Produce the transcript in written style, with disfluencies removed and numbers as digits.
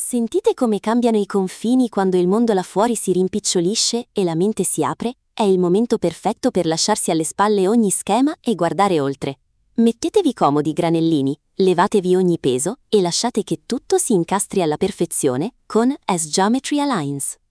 Sentite come cambiano i confini quando il mondo là fuori si rimpicciolisce e la mente si apre? È il momento perfetto per lasciarsi alle spalle ogni schema e guardare oltre. Mettetevi comodi, granellini, levatevi ogni peso e lasciate che tutto si incastri alla perfezione con As Geometry Aligns.